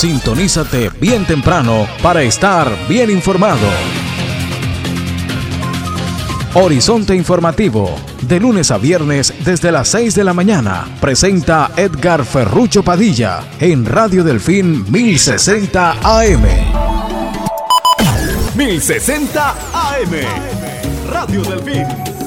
Sintonízate bien temprano para estar bien informado. Horizonte Informativo, de lunes a viernes desde las 6 de la mañana, presenta Edgar Ferrucho Padilla en Radio Delfín 1060 AM. 1060 AM, Radio Delfín.